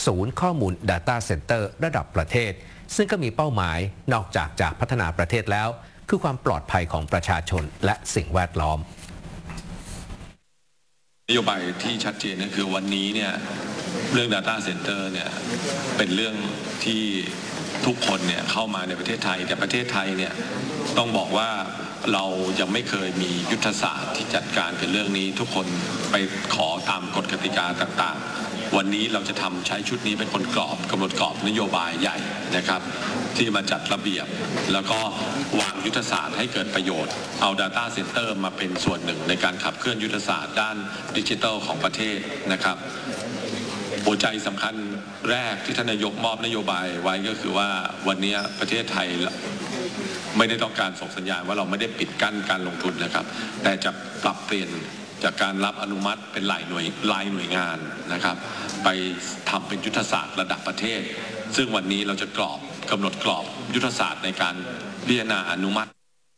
ศูนย์ข้อมูล Data Center ระดับประเทศซึ่งก็มีเป้าหมายนอกจากพัฒนาประเทศแล้วคือความปลอดภัยของประชาชนและสิ่งแวดล้อมนโยบายที่ชัดเจนก็คือวันนี้เนี่ยเรื่อง Data Center เนี่ยเป็นเรื่องที่ทุกคนเนี่ยเข้ามาในประเทศไทยแต่ประเทศไทยเนี่ยต้องบอกว่าเรายังไม่เคยมียุทธศาสตร์ที่จัดการกับเรื่องนี้ทุกคนไปขอตามกฎกติกาต่างๆวันนี้เราจะใช้ชุดนี้เป็นกำหนดกรอบนโยบายใหญ่นะครับที่มาจัดระเบียบแล้วก็วางยุทธศาสตร์ให้เกิดประโยชน์เอา Data Center มาเป็นส่วนหนึ่งในการขับเคลื่อนยุทธศาสตร์ด้านดิจิทัลของประเทศนะครับหัวใจสำคัญแรกที่ท่านนายกมอบนโยบายไว้ก็คือว่าวันนี้ประเทศไทยไม่ได้ต้องการส่งสัญญาณว่าเราไม่ได้ปิดกั้นการลงทุนนะครับแต่จะปรับเปลี่ยนจากการรับอนุมัติเป็นรายหน่วยงานนะครับไปทำเป็นยุทธศาสตร์ระดับประเทศซึ่งวันนี้เราจะกำหนดกรอบยุทธศาสตร์ในการพิจารณาอนุมัติ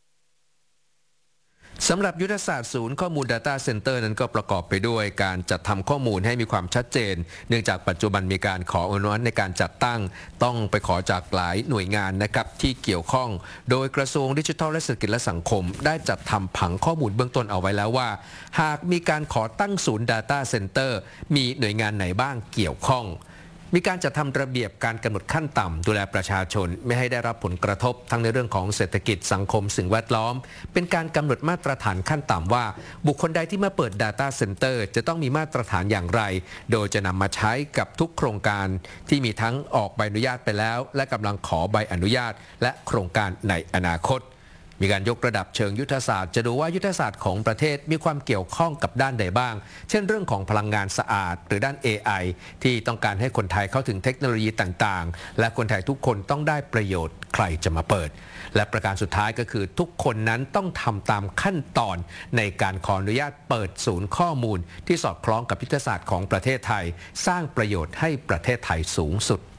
สำหรับยุทธศาสตร์ศูนย์ข้อมูล Data Center นั้นก็ประกอบไปด้วยการจัดทำข้อมูลให้มีความชัดเจนเนื่องจากปัจจุบันมีการขออนุมัติในการจัดตั้งต้องไปขอจากหลายหน่วยงานนะครับที่เกี่ยวข้องโดยกระทรวงดิจิทัลและเศรษฐกิจและสังคมได้จัดทำผังข้อมูลเบื้องต้นเอาไว้แล้วว่าหากมีการขอตั้งศูนย์ Data Center มีหน่วยงานไหนบ้างเกี่ยวข้องมีการจัดทำระเบียบการกำหนดขั้นต่ำดูแลประชาชนไม่ให้ได้รับผลกระทบทั้งในเรื่องของเศรษฐกิจสังคมสิ่งแวดล้อมเป็นการกำหนดมาตรฐานขั้นต่ำว่าบุคคลใดที่มาเปิด Data Center จะต้องมีมาตรฐานอย่างไรโดยจะนำมาใช้กับทุกโครงการที่มีทั้งออกใบอนุญาตไปแล้วและกำลังขอใบอนุญาตและโครงการในอนาคตมีการยกระดับเชิงยุทธศาสตร์จะดูว่ายุทธศาสตร์ของประเทศมีความเกี่ยวข้องกับด้านใดบ้างเช่นเรื่องของพลังงานสะอาดหรือด้าน AI ที่ต้องการให้คนไทยเข้าถึงเทคโนโลยีต่างๆและคนไทยทุกคนต้องได้ประโยชน์ใครจะมาเปิดและประการสุดท้ายก็คือทุกคนนั้นต้องทำตามขั้นตอนในการขออนุญาตเปิดศูนย์ข้อมูลที่สอดคล้องกับยุทธศาสตร์ของประเทศไทยสร้างประโยชน์ให้ประเทศไทยสูงสุด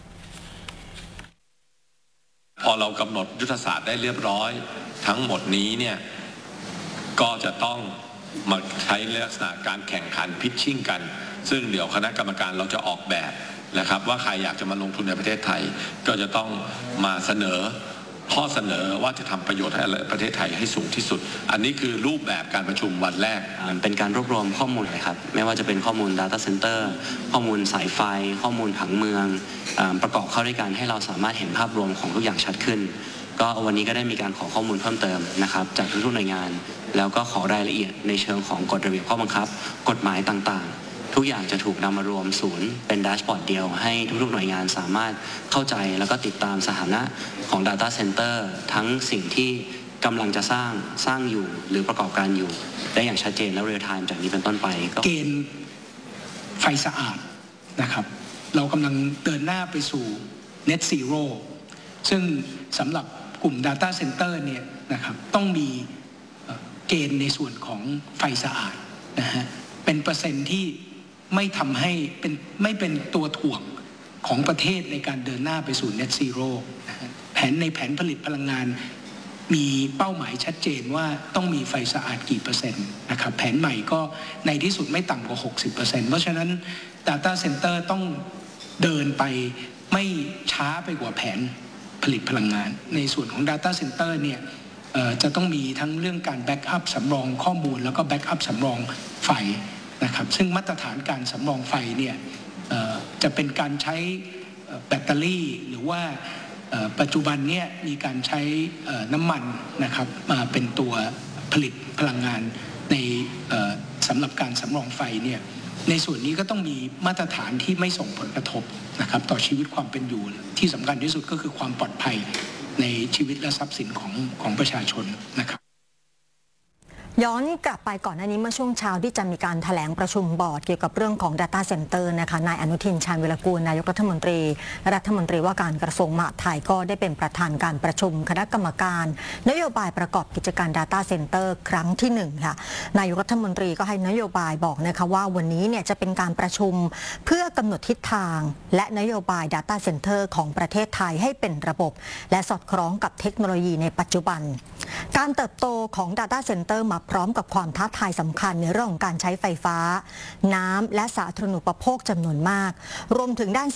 พอเรากำหนดยุทธศาสตร์ได้เรียบร้อยทั้งหมดนี้เนี่ยก็จะต้องมาใช้ลักษณะการแข่งขันพิชชิ่งกันซึ่งเดี๋ยวคณะกรรมการเราจะออกแบบนะครับว่าใครอยากจะมาลงทุนในประเทศไทยก็จะต้องมาเสนอข้อเสนอว่าจะทำประโยชน์ให้ประเทศไทยให้สูงที่สุดอันนี้คือรูปแบบการประชุมวันแรกเป็นการรวบรวมข้อมูลเลยครับไม่ว่าจะเป็นข้อมูล Data Center ข้อมูลสายไฟข้อมูลผังเมืองประกอบเข้าด้วยกันให้เราสามารถเห็นภาพรวมของทุกอย่างชัดขึ้นก็วันนี้ก็ได้มีการขอข้อมูลเพิ่มเติมนะครับจากทุกๆหน่วยงานแล้วก็ขอรายละเอียดในเชิงของกฎระเบียบข้อบังคับกฎหมายต่างๆทุกอย่างจะถูกนำมารวมศูนย์เป็นแดชบอร์ดเดียวให้ทุกๆหน่วยงานสามารถเข้าใจแล้วก็ติดตามสถานะของ Data Center ทั้งสิ่งที่กำลังจะสร้างอยู่หรือประกอบการอยู่ได้อย่างชัดเจนและเรียลไทม์จากนี้เป็นต้นไปเกณฑ์ไฟสะอาดนะครับเรากำลังเดินหน้าไปสู่ Net Zero ซึ่งสำหรับกลุ่ม Data Center เนี่ยนะครับต้องมีเกณฑ์ในส่วนของไฟสะอาดนะฮะเป็นเปอร์เซ็นต์ที่ไม่ทำให้ไม่เป็นตัวถ่วงของประเทศในการเดินหน้าไปสู่ Net Zero นะฮะแผนผลิตพลังงานมีเป้าหมายชัดเจนว่าต้องมีไฟสะอาดกี่เปอร์เซ็นต์นะครับแผนใหม่ก็ในที่สุดไม่ต่ำกว่า 60% เพราะฉะนั้น Data Center ต้องเดินไปไม่ช้าไปกว่าแผนผลิตพลังงานในส่วนของ Data Center เนี่ยจะต้องมีทั้งเรื่องการแบ็กอัพสำรองข้อมูลแล้วก็แบ็กอัพสำรองไฟนะครับซึ่งมาตรฐานการสำรองไฟเนี่ยจะเป็นการใช้แบตเตอรี่หรือว่าปัจจุบันเนี่ยมีการใช้น้ำมันนะครับมาเป็นตัวผลิตพลังงานในสำหรับการสำรองไฟเนี่ยในส่วนนี้ก็ต้องมีมาตรฐานที่ไม่ส่งผลกระทบนะครับต่อชีวิตความเป็นอยู่ที่สำคัญที่สุดก็คือความปลอดภัยในชีวิตและทรัพย์สินของประชาชนนะครับย้อนกลับไปก่อนหน้านี้เมื่อช่วงเช้าที่จะมีการแถลงประชุมบอร์ดเกี่ยวกับเรื่องของ Data Center นะคะนายอนุทินชาญวิรากูลนายกรัฐมนตรีว่าการกระทรวงมหาดไทยก็ได้เป็นประธานการประชุมคณะกรรมการนโยบายประกอบกิจการ Data Center ครั้งที่1ค่ะนายกรัฐมนตรีก็ให้นโยบายบอกนะคะว่าวันนี้เนี่ยจะเป็นการประชุมเพื่อกำหนดทิศทางและนโยบาย Data Center ของประเทศไทยให้เป็นระบบและสอดคล้องกับเทคโนโลยีในปัจจุบันการเติบโตของ Data Center มาพร้อมกับความท้าทายสำคัญในเรื่องของการใช้ไฟฟ้าน้ำและสาธารณูปโภคจำนวนมากรวมถึงด้าน